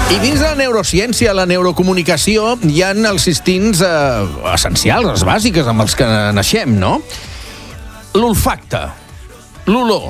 I dins de la neurociència, la neurocomunicació, hi ha els instints essencials, les bàsiques, amb els que naixem, no? L'olfacte, l'olor.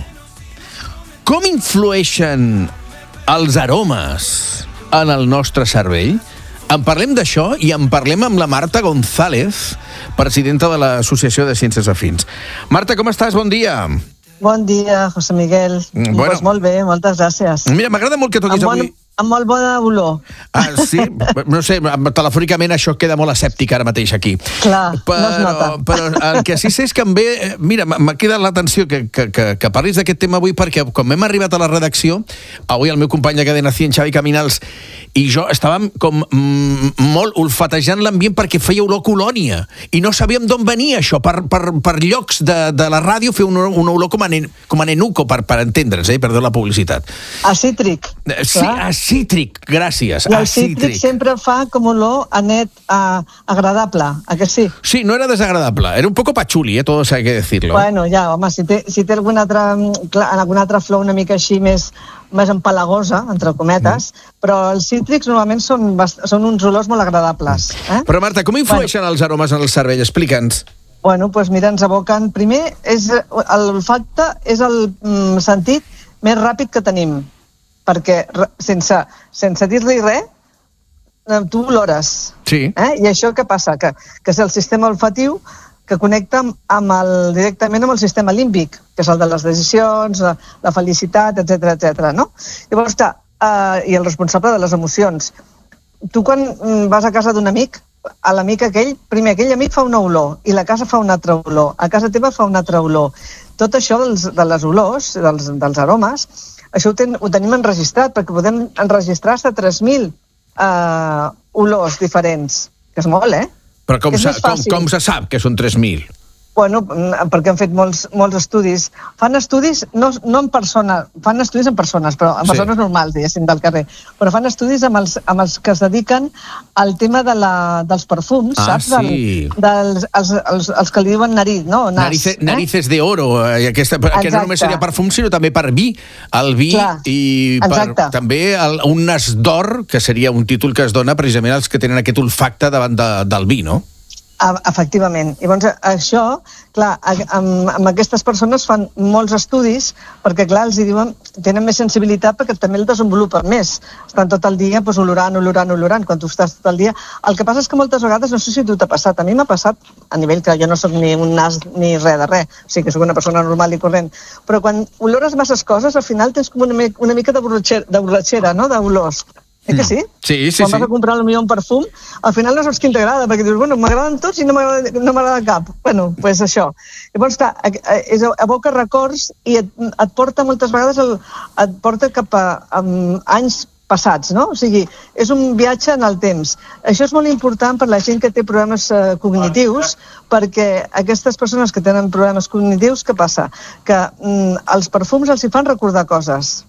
Com influeixen els aromes en el nostre cervell? En parlem d'això i en parlem amb la Marta González, presidenta de l'Associació de Ciències Afins. Marta, com estàs? Bon dia. Bon dia, José Miguel. Pues molt bé, moltes gràcies. Mira, m'agrada molt que toquis avui... Amb molt bona olor. Ah, sí? No sé, telefònicament això queda molt escèptic ara mateix aquí. Clar, no es nota. Però el que sí sé és que em ve... Mira, m'ha quedat l'atenció que parlis d'aquest tema avui, perquè quan hem arribat a la redacció, avui el meu company de Cadena 100, Xavi Caminals, i jo estàvem com molt olfatejant l'ambient perquè feia olor colònia, i no sabíem d'on venia això. Per llocs de la ràdio fer una olor com a nenuco, per entendre's, perdó la publicitat. A cítric. Sí, a cítric, gràcies. I el cítric sempre fa com olor a net agradable, a que sí? Sí, no era desagradable, era un poco pachuli, todo hay que decirlo. Bueno, ja, home, si té alguna altra flor una mica així més empalagosa, entre cometes, però els cítrics normalment són uns olors molt agradables. Però, Marta, com influeixen els aromes en el cervell? Explica'ns. Bueno, doncs mira, ens aboquen... Primer, l'olfacte és el sentit més ràpid que tenim, perquè sense dir-li res, tu olores. Sí. I això què passa? Que és el sistema olfatiu que connecta directament amb el sistema límbic, que és el de les decisions, la felicitat, etc. No? Llavors, i el responsable de les emocions. Tu quan vas a casa d'un amic, a l'amic aquell, primer aquell amic fa una olor i la casa fa una altra olor, a casa teva fa una altra olor. Tot això de les olors, dels aromes, això ho tenim enregistrat, perquè podem enregistrar fins a 3.000 olors diferents, que és molt, Però com se sap que són 3.000? Bueno, perquè han fet molts estudis. Fan estudis no en persones, fan estudis en persones, però en persones normals, diguéssim, del carrer. Però fan estudis amb els que es dediquen al tema dels perfums, saps? Sí. Els que li diuen nariz, no? Narices de oro, que no només seria perfum, sinó també per vi. El vi i també un nas d'or, que seria un títol que es dona precisament als que tenen aquest olfacte davant del vi, no? Efectivament. Llavors, això, clar, amb aquestes persones fan molts estudis perquè, clar, els diuen, tenen més sensibilitat perquè també el desenvolupen més. Estan tot el dia olorant, quan tu estàs tot el dia. El que passa és que moltes vegades, no sé si tu t'ha passat, a mi m'ha passat a nivell que jo no soc ni un nas ni res de res, o sigui que soc una persona normal i corrent, però quan olores masses coses, al final tens com una mica de borratxera, no?, d'olors. Que sí? Sí. Quan vas a comprar potser un perfum, al final no saps quin t'agrada, perquè dius, bueno, m'agraden tots i no m'agrada cap. Bueno, doncs això. Llavors, evoca records i et porta moltes vegades, et porta cap a anys passats, no? O sigui, és un viatge en el temps. Això és molt important per la gent que té problemes cognitius, perquè aquestes persones que tenen problemes cognitius, què passa? Que els perfums els hi fan recordar coses.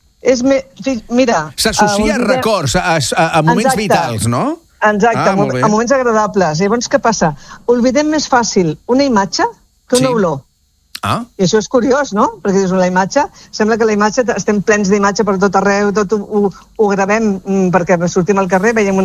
Mira... S'associa a records, a moments vitals, no? Exacte, a moments agradables. Llavors, què passa? Oblidem més fàcil una imatge que una olor. I això és curiós, no? Perquè dius, la imatge, sembla que la imatge, estem plens d'imatge per tot arreu, tot ho gravem, perquè sortim al carrer, veiem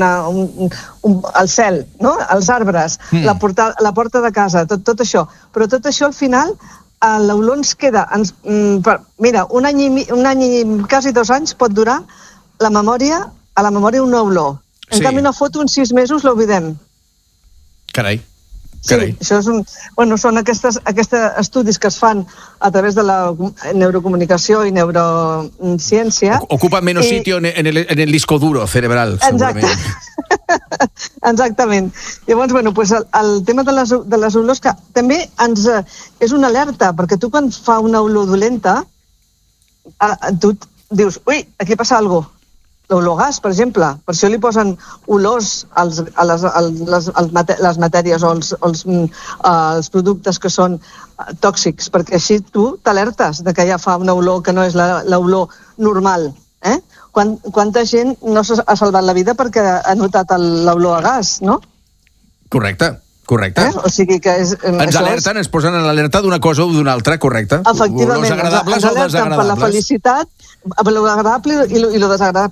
el cel, no? Els arbres, la porta de casa, tot això. Però tot això, al final, l'olor ens queda... Mira, un any i quasi 2 anys pot durar a la memòria una olor. En canvi, una foto, en 6 mesos l'oblidem. Carai. Sí, això són aquests estudis que es fan a través de la neurocomunicació i neurociència. Ocupa menos sitio en el disco duro cerebral, segurament. Exactament. Llavors, el tema de les olors, que també és una alerta, perquè tu quan fa una olor dolenta, tu dius, ui, aquí passa alguna cosa. L'olor gas, per exemple. Per això li posen olors a les matèries o els productes que són tòxics, perquè així tu t'alertes de que ja fa una olor que no és l'olor normal. Quanta gent no s'ha salvat la vida perquè ha notat l'olor a gas, no? Correcte. O sigui que ens alerten, ens posen en l'alerta d'una cosa o d'una altra, correcte? Efectivament, olors agradables o desagradables. Per la felicitat, per l'agradable i lo desagradable.